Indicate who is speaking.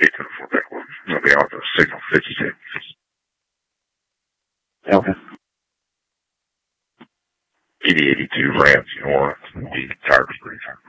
Speaker 1: It couldn't afford that one. It'll be out the signal 52.
Speaker 2: Okay.
Speaker 1: 8082 Rams, you know what? We tired of green time.